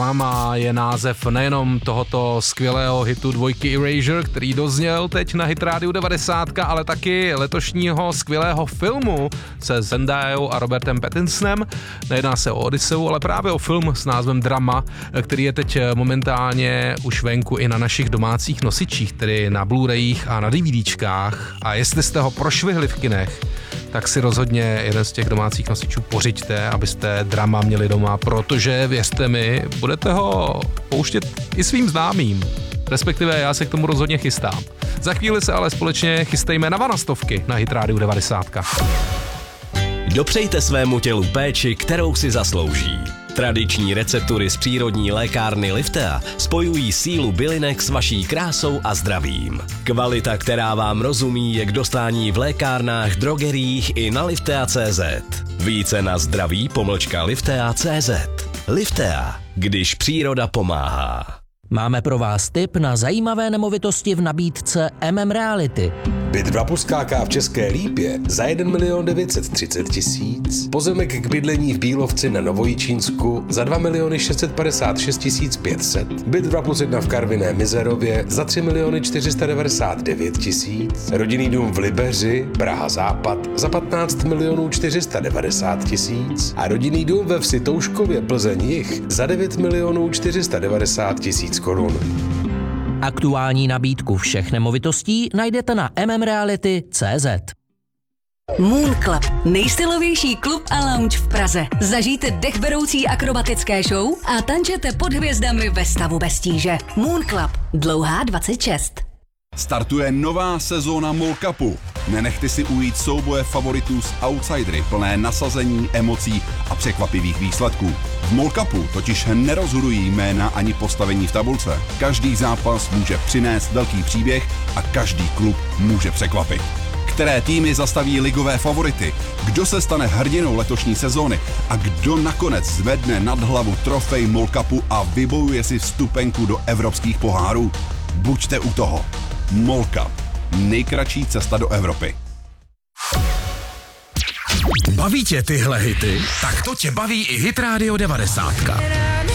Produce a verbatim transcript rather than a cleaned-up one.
Drama je název nejenom tohoto skvělého hitu dvojky Erasure, který dozněl teď na Hit Radio devadesát, ale taky letošního skvělého filmu se Zendayou a Robertem Pattinsonem. Nejedná se o Odysseu, ale právě o film s názvem Drama, který je teď momentálně už venku i na našich domácích nosičích, tedy na Blu-rayích a na DVDčkách. A jestli jste ho prošvihli v kinech, tak si rozhodně jeden z těch domácích nosičů pořiďte, abyste Drama měli doma, protože věřte mi, budete ho pouštět i svým známým. Respektive já se k tomu rozhodně chystám. Za chvíli se ale společně chystejme na vanastovky na Hit Radio devadesát. Dopřejte svému tělu péči, kterou si zaslouží. Tradiční receptury z přírodní lékárny Liftea spojují sílu bylinek s vaší krásou a zdravím. Kvalita, která vám rozumí, je k dostání v lékárnách, drogeriích i na liftea tečka cé zet. Více na zdraví pomlčka liftea tečka cé zet. Liftea, když příroda pomáhá. Máme pro vás tip na zajímavé nemovitosti v nabídce M M Reality. Byt dva plus K K v České Lípě za jeden milion devět set třicet tisíc, pozemek k bydlení v Bílovci na Novojičínsku za dva miliony šest set padesát šest tisíc pět set, byt dva plus jedna v Karviné Mizerově za tři miliony čtyři sta devadesát devět tisíc, rodinný dům v Libeři, Praha Západ za patnáct milionů čtyři sta devadesát tisíc a rodinný dům ve vsi Touškově Plzeň Jih za devět milionů čtyři sta devadesát tisíc korun. Aktuální nabídku všech nemovitostí najdete na m m reality tečka cé zet. Moon Club, nejstylovější klub a lounge v Praze. Zažijte dechberoucí akrobatické show a tančete pod hvězdami ve stavu bez tíže. Moon Club, dlouhá dvacet šest. Startuje nová sezóna MOL Cupu. Nenechte si ujít souboje favoritů s outsidery, plné nasazení, emocí a překvapivých výsledků. V MOL Cupu totiž nerozhodují jména ani postavení v tabulce. Každý zápas může přinést velký příběh a každý klub může překvapit. Které týmy zastaví ligové favority, kdo se stane hrdinou letošní sezóny a kdo nakonec zvedne nad hlavu trofej MOL Cupu a vybojuje si vstupenku do evropských pohárů. Buďte u toho. MOL Cup. Nejkratší cesta do Evropy. Baví tě tyhle hity? Tak to tě baví i Hit Radio devadesát.